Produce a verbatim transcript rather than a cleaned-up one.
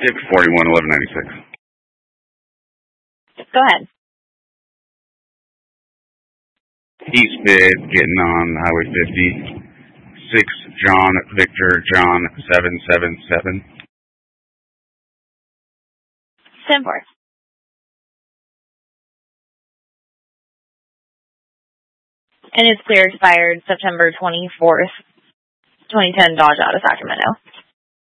six forty-one eleven ninety-six. Go ahead. Eastbid, getting on Highway fifty. six John Victor John seven seven seven. ten four. And it's clear expired September twenty-fourth, twenty ten, Dodge out of Sacramento.